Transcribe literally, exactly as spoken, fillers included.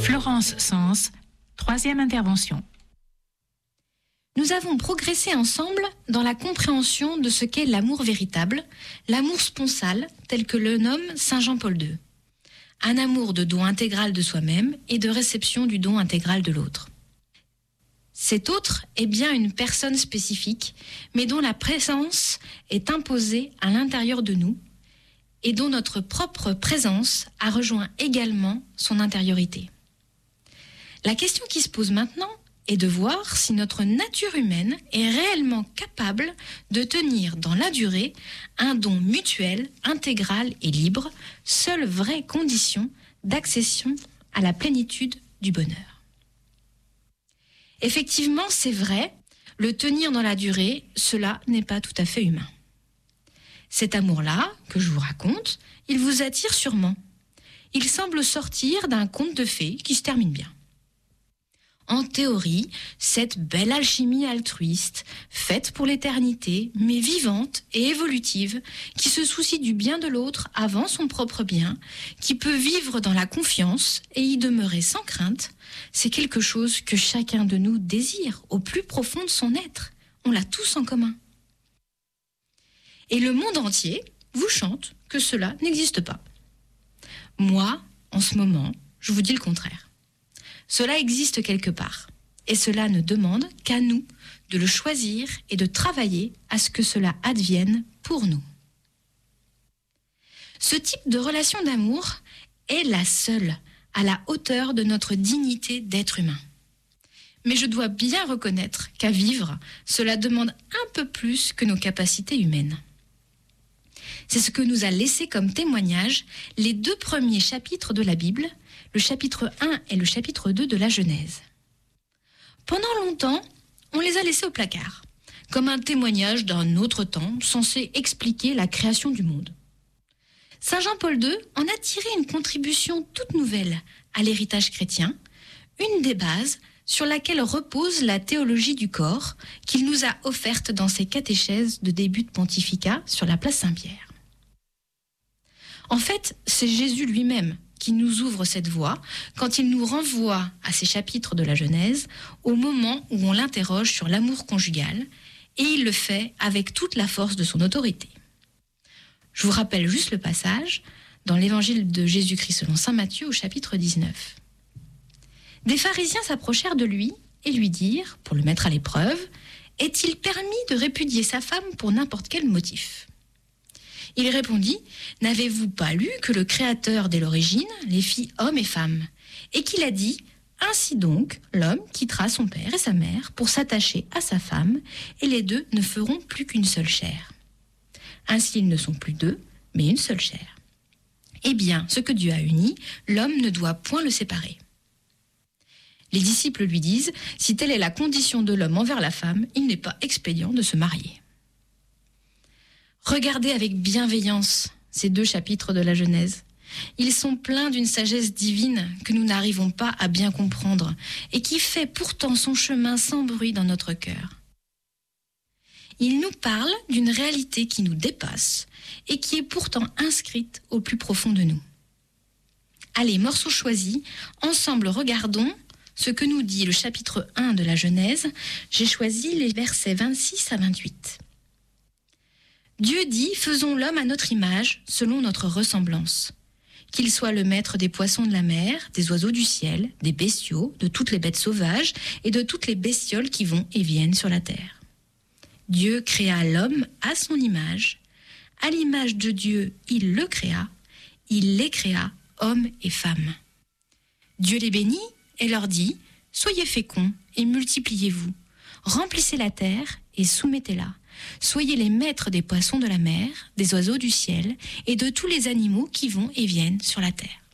Florence Sens, troisième intervention. Nous avons progressé ensemble dans la compréhension de ce qu'est l'amour véritable, l'amour sponsal, tel que le nomme saint Jean-Paul deux. Un amour de don intégral de soi-même et de réception du don intégral de l'autre. Cet autre est bien une personne spécifique, mais dont la présence est imposée à l'intérieur de nous et dont notre propre présence a rejoint également son intériorité. La question qui se pose maintenant est de voir si notre nature humaine est réellement capable de tenir dans la durée un don mutuel, intégral et libre, seule vraie condition d'accession à la plénitude du bonheur. Effectivement, c'est vrai, le tenir dans la durée, cela n'est pas tout à fait humain. Cet amour-là, que je vous raconte, il vous attire sûrement. Il semble sortir d'un conte de fées qui se termine bien. En théorie, cette belle alchimie altruiste, faite pour l'éternité, mais vivante et évolutive, qui se soucie du bien de l'autre avant son propre bien, qui peut vivre dans la confiance et y demeurer sans crainte, c'est quelque chose que chacun de nous désire au plus profond de son être. On l'a tous en commun. Et le monde entier vous chante que cela n'existe pas. Moi, en ce moment, je vous dis le contraire. Cela existe quelque part, et cela ne demande qu'à nous de le choisir et de travailler à ce que cela advienne pour nous. Ce type de relation d'amour est la seule à la hauteur de notre dignité d'être humain. Mais je dois bien reconnaître qu'à vivre, cela demande un peu plus que nos capacités humaines. C'est ce que nous a laissé comme témoignage les deux premiers chapitres de la Bible, le chapitre un et le chapitre deux de la Genèse. Pendant longtemps, on les a laissés au placard, comme un témoignage d'un autre temps censé expliquer la création du monde. saint Jean-Paul deux en a tiré une contribution toute nouvelle à l'héritage chrétien, une des bases sur laquelle repose la théologie du corps qu'il nous a offerte dans ses catéchèses de début de pontificat sur la place Saint-Pierre. En fait, c'est Jésus lui-même qui nous ouvre cette voie quand il nous renvoie à ces chapitres de la Genèse au moment où on l'interroge sur l'amour conjugal, et il le fait avec toute la force de son autorité. Je vous rappelle juste le passage dans l'évangile de Jésus-Christ selon saint Matthieu au chapitre dix-neuf. Des pharisiens s'approchèrent de lui et lui dirent, pour le mettre à l'épreuve, « Est-il permis de répudier sa femme pour n'importe quel motif ?» Il répondit, « N'avez-vous pas lu que le Créateur dès l'origine les fit hommes et femmes, et qu'il a dit, ainsi donc, l'homme quittera son père et sa mère pour s'attacher à sa femme, et les deux ne feront plus qu'une seule chair. Ainsi ils ne sont plus deux, mais une seule chair. Eh bien, ce que Dieu a uni, l'homme ne doit point le séparer. » Les disciples lui disent, « Si telle est la condition de l'homme envers la femme, il n'est pas expédient de se marier. » Regardez avec bienveillance ces deux chapitres de la Genèse. Ils sont pleins d'une sagesse divine que nous n'arrivons pas à bien comprendre et qui fait pourtant son chemin sans bruit dans notre cœur. Ils nous parlent d'une réalité qui nous dépasse et qui est pourtant inscrite au plus profond de nous. Allez, morceau choisi, ensemble regardons ce que nous dit le chapitre un de la Genèse. J'ai choisi les versets vingt-six à vingt-huit. Dieu dit, faisons l'homme à notre image, selon notre ressemblance. Qu'il soit le maître des poissons de la mer, des oiseaux du ciel, des bestiaux, de toutes les bêtes sauvages et de toutes les bestioles qui vont et viennent sur la terre. Dieu créa l'homme à son image. À l'image de Dieu, il le créa. Il les créa, hommes et femmes. Dieu les bénit et leur dit, soyez féconds et multipliez-vous. Remplissez la terre et soumettez-la. Soyez les maîtres des poissons de la mer, des oiseaux du ciel et de tous les animaux qui vont et viennent sur la terre.